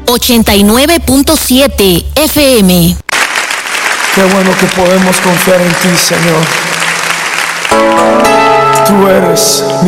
89.7 FM. Qué bueno que podemos confiar en ti, Señor. Tú eres